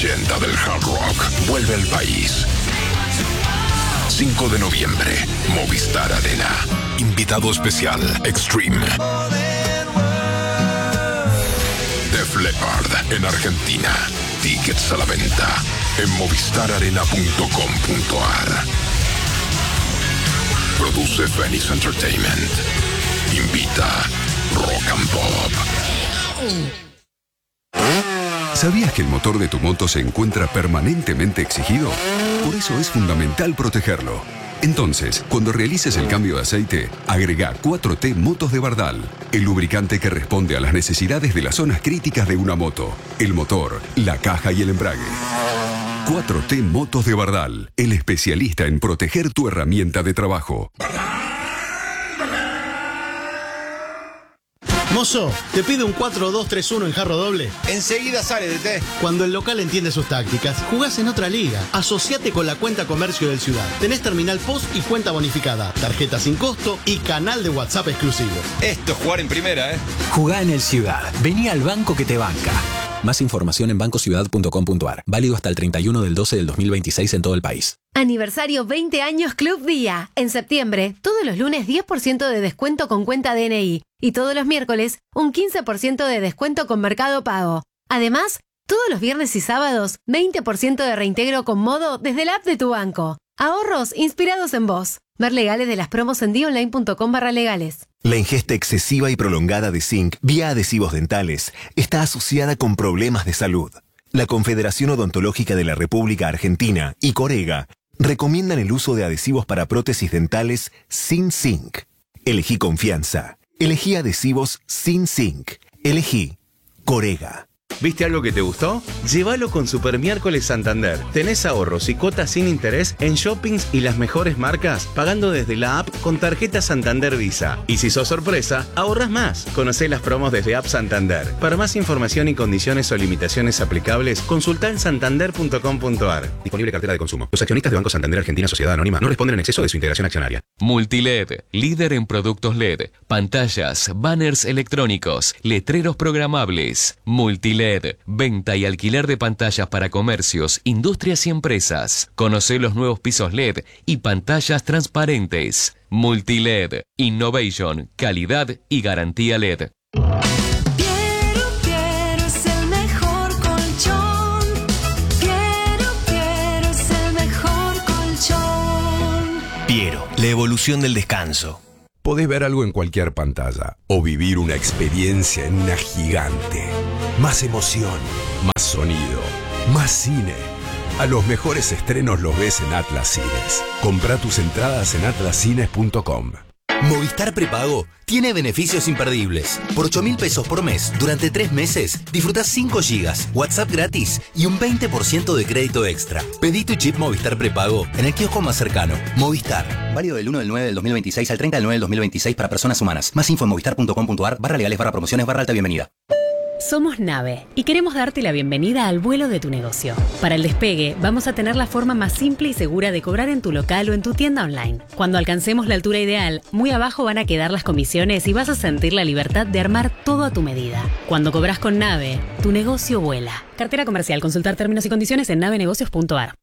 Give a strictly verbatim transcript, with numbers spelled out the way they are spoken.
leyenda del hard rock vuelve al país. cinco de noviembre, Movistar Arena. Invitado especial, Extreme. Def Leppard en Argentina. Tickets a la venta en movistar arena punto com punto a r. Produce Phoenix Entertainment. Invita Rock and Pop. ¿Sabías que el motor de tu moto se encuentra permanentemente exigido? Por eso es fundamental protegerlo. Entonces, cuando realices el cambio de aceite, agrega cuatro T Motos de Bardal, el lubricante que responde a las necesidades de las zonas críticas de una moto, el motor, la caja y el embrague. cuatro T Motos de Bardal, el especialista en proteger tu herramienta de trabajo. Mozo, ¿te pide un cuatro dos tres uno en jarro doble? Enseguida sale de té. Cuando el local entiende sus tácticas, jugás en otra liga. Asociate con la cuenta comercio del Ciudad. Tenés terminal post y cuenta bonificada, tarjeta sin costo y canal de WhatsApp exclusivo. Esto es jugar en primera, ¿eh? Jugá en el Ciudad. Vení al banco que te banca. Más información en banco ciudad punto com punto a r. Válido hasta el treinta y uno del doce del dos mil veintiséis en todo el país. Aniversario veinte años Club Día. En septiembre, todos los lunes diez por ciento de descuento con cuenta D N I. Y todos los miércoles, un quince por ciento de descuento con Mercado Pago. Además, todos los viernes y sábados, veinte por ciento de reintegro con Modo desde la app de tu banco. Ahorros inspirados en vos. Ver legales de las promos en dionline punto com barra legales. La ingesta excesiva y prolongada de zinc vía adhesivos dentales está asociada con problemas de salud. La Confederación Odontológica de la República Argentina y Corega recomiendan el uso de adhesivos para prótesis dentales sin zinc. Elegí confianza. Elegí adhesivos sin zinc. Elegí Corega. ¿Viste algo que te gustó? Llévalo con Super Miércoles Santander. Tenés ahorros y cuotas sin interés en shoppings y las mejores marcas, pagando desde la app con tarjeta Santander Visa. Y si sos sorpresa, ahorrás más. Conocé las promos desde App Santander. Para más información y condiciones o limitaciones aplicables, consultá en santander punto com punto a r. Disponible cartera de consumo. Los accionistas de Banco Santander Argentina Sociedad Anónima no responden en exceso de su integración accionaria. Multiled, líder en productos L E D, pantallas, banners electrónicos, letreros programables. Multiled, venta y alquiler de pantallas para comercios, industrias y empresas. Conoce los nuevos pisos L E D y pantallas transparentes. Multiled, innovation, calidad y garantía L E D. Piero, Piero es el mejor colchón. Piero, Piero es el mejor colchón. Piero, la evolución del descanso. Podés ver algo en cualquier pantalla o vivir una experiencia en una gigante. Más emoción, más sonido, más cine. A los mejores estrenos los ves en Atlas Cines. Comprá tus entradas en atlas cines punto com. Movistar Prepago tiene beneficios imperdibles. Por ocho mil pesos por mes, durante tres meses, disfrutás cinco gigas, WhatsApp gratis y un veinte por ciento de crédito extra. Pedí tu chip Movistar Prepago en el kiosco más cercano. Movistar. Válido del uno del nueve del dos mil veintiséis al treinta del nueve del dos mil veintiséis para personas humanas. Más info en movistar punto com punto a r barra legales barra promociones barra alta bienvenida. Somos Nave y queremos darte la bienvenida al vuelo de tu negocio. Para el despegue, vamos a tener la forma más simple y segura de cobrar en tu local o en tu tienda online. Cuando alcancemos la altura ideal, muy abajo van a quedar las comisiones y vas a sentir la libertad de armar todo a tu medida. Cuando cobras con Nave, tu negocio vuela. Cartera comercial. Consultar términos y condiciones en nave negocios punto a r.